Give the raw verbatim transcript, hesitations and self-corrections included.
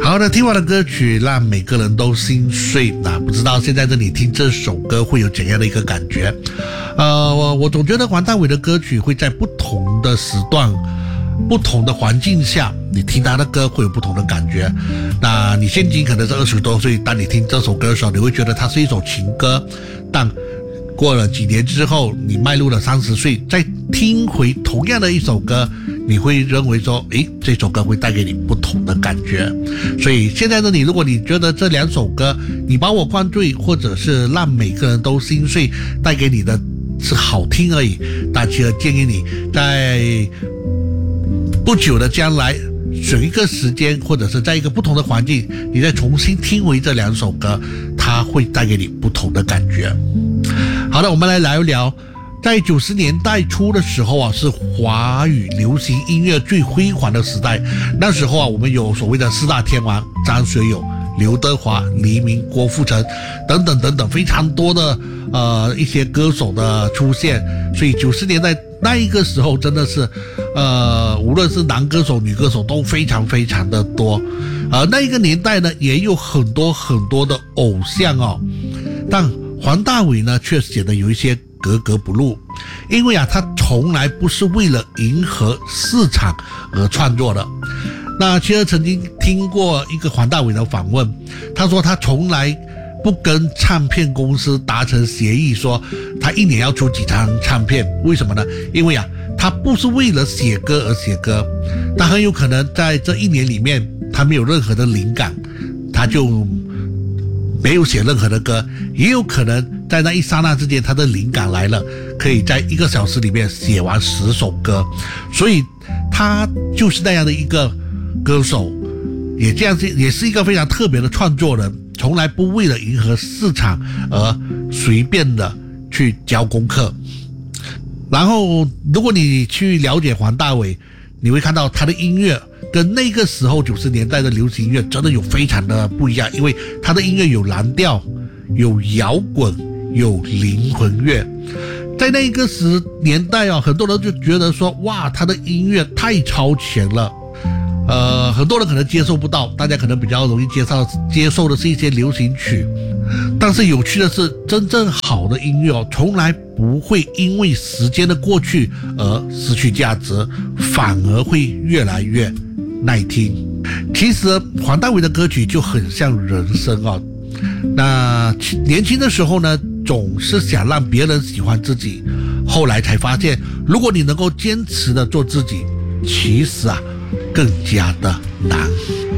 好的，听完了歌曲让每个人都心碎，那不知道现在这里听这首歌会有怎样的一个感觉。呃，我我总觉得黄大炜的歌曲会在不同的时段不同的环境下，你听他的歌会有不同的感觉。那你现今可能是二十多岁，当你听这首歌的时候，你会觉得它是一首情歌，但过了几年之后，你迈入了三十岁，再听回同样的一首歌，你会认为说，诶，这首歌会带给你不同的感觉。所以现在的你，如果你觉得这两首歌你把我灌醉，或者是让每个人都心碎，带给你的是好听而已，但其实建议你在不久的将来选一个时间，或者是在一个不同的环境，你再重新听回这两首歌，它会带给你不同的感觉。好的，我们来聊一聊，在九十年代初的时候啊，是华语流行音乐最辉煌的时代。那时候啊，我们有所谓的四大天王张学友、刘德华、黎明、郭富城等等等等非常多的呃一些歌手的出现，所以九十年代那一个时候真的是呃无论是男歌手女歌手都非常非常的多。而、呃、那一个年代呢，也有很多很多的偶像哦，但黄大炜呢却显得有一些格格不入，因为啊他从来不是为了迎合市场而创作的。那其实曾经听过一个黄大炜的访问，他说他从来不跟唱片公司达成协议，说他一年要出几张唱片。为什么呢？因为啊他不是为了写歌而写歌，他很有可能在这一年里面他没有任何的灵感，他就没有写任何的歌，也有可能在那一刹那之间他的灵感来了，可以在一个小时里面写完十首歌。所以他就是那样的一个歌手，也这样也是一个非常特别的创作人，从来不为了迎合市场而随便的去交功课。然后如果你去了解黄大炜，你会看到他的音乐跟那个时候九十年代的流行音乐真的有非常的不一样，因为他的音乐有蓝调、有摇滚、有灵魂乐。在那个时年代啊，很多人就觉得说，哇，他的音乐太超前了。呃，很多人可能接受不到，大家可能比较容易接受接受的是一些流行曲。但是有趣的是，真正好的音乐哦，从来不会因为时间的过去而失去价值，反而会越来越耐听。其实黄大炜的歌曲就很像人生哦。那年轻的时候呢，总是想让别人喜欢自己，后来才发现，如果你能够坚持的做自己，其实啊更加的难。